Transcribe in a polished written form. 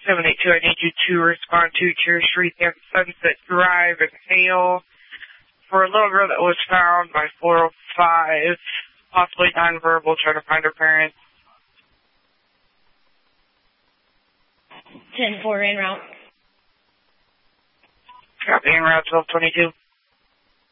782, I need you to respond to Cherry Street and Sunset Drive in Hale for a little girl that was found by 405, possibly nonverbal, trying to find her parents. 10-4 en route. Copy, en route 1222.